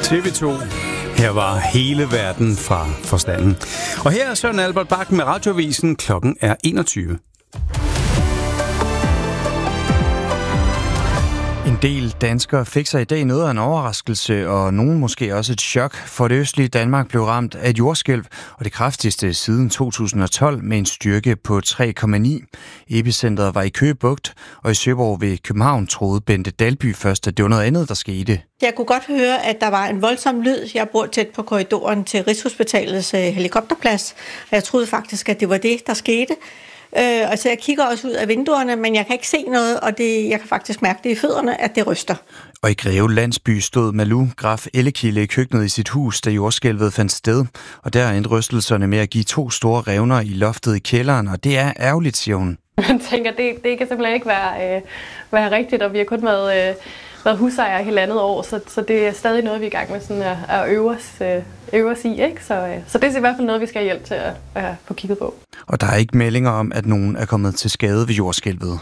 TV2. Her var hele verden fra forstanden. Og her er Søren Albert Bakken med Radioavisen. Klokken er 21. En del danskere fik sig i dag noget af en overraskelse, og nogen måske også et chok, for det østlige Danmark blev ramt af et jordskælv, og det kraftigste siden 2012 med en styrke på 3,9. Epicentret var i Køge Bugt, og i Søborg ved København troede Bente Dalby først, at det var noget andet, der skete. Jeg kunne godt høre, at der var en voldsom lyd. Jeg bor tæt på korridoren til Rigshospitalets helikopterplads, og jeg troede faktisk, at det var det, der skete. Altså jeg kigger også ud af vinduerne, men jeg kan ikke se noget, og jeg kan faktisk mærke det i fødderne, at det ryster. Og i Greve Landsby stod Malou Graf Ellekilde i køkkenet i sit hus, da jordskælvet fandt sted. Og der endte rystelserne med at give 2 store revner i loftet i kælderen, og det er ærgerligt, siger hun. Man tænker, det kan simpelthen ikke være rigtigt, og vi har kun været husejere hele andet år, så det er stadig noget, vi er i gang med sådan at øve os i. Ikke? Så det er i hvert fald noget, vi skal have hjælp til at få kigget på. Og der er ikke meldinger om, at nogen er kommet til skade ved jordskælvet.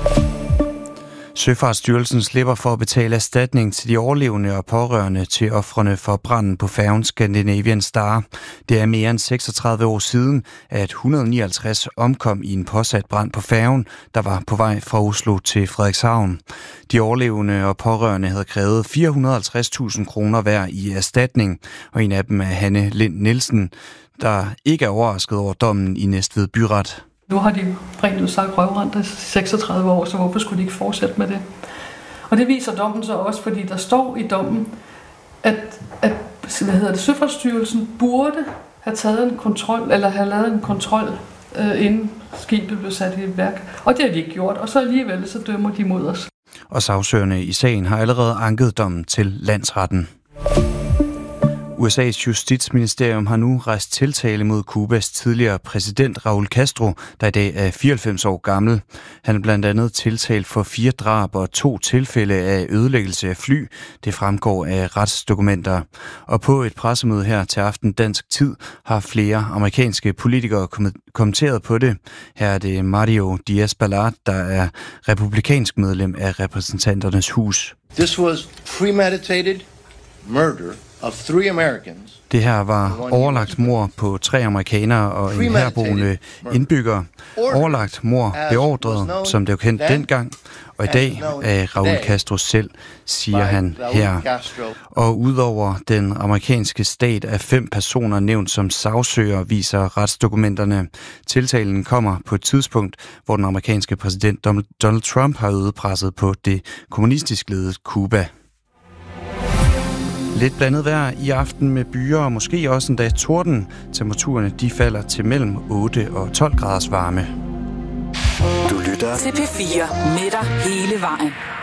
Søfartsstyrelsen slipper for at betale erstatning til de overlevende og pårørende til ofrene for branden på færgen Scandinavian Star. Det er mere end 36 år siden, at 159 omkom i en påsat brand på færgen, der var på vej fra Oslo til Frederikshavn. De overlevende og pårørende havde krævet 450.000 kroner hver i erstatning, og en af dem er Hanne Lind Nielsen, der ikke er overrasket over dommen i Næstved Byret. Nu har de rent ud sagt røvrendt i 36 år, så hvorfor skulle de ikke fortsætte med det? Og det viser dommen så også, fordi der står i dommen, at Søfartsstyrelsen burde have taget en kontrol, eller have lavet en kontrol, inden skibet blev sat i værk. Og det har de ikke gjort, og så alligevel så dømmer de mod os. Og sagsøgerne i sagen har allerede anket dommen til landsretten. USA's justitsministerium har nu rejst tiltale mod Cubas tidligere præsident Raúl Castro, der i dag er 94 år gammel. Han er blandt andet tiltalt for 4 drab og 2 tilfælde af ødelæggelse af fly. Det fremgår af retsdokumenter. Og på et pressemøde her til aften dansk tid har flere amerikanske politikere kommenteret på det. Her er det Mario Diaz-Balart, der er republikansk medlem af repræsentanternes hus. This was premeditated murder of 3 Americans. Det her var overlagt mord på 3 amerikanere og en herboende indbygger. Overlagt mord beordret, som det var kendt dengang, og i dag af Raúl Castro selv, siger han her. Og udover den amerikanske stat er 5 personer nævnt som sagsøgere, viser retsdokumenterne. Tiltalen kommer på et tidspunkt, hvor den amerikanske præsident Donald Trump har øget presset på det kommunistisk ledede Cuba. Lidt blandet vejr i aften med byer og måske også endda torden. Temperaturerne de falder til mellem 8 og 12 graders varme. Du lytter til P4 med dig hele vejen.